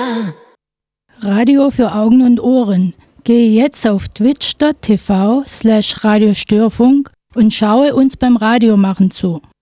Radio für Augen und Ohren. Gehe jetzt auf twitch.tv/Radiostörfunk und schaue uns beim Radiomachen zu.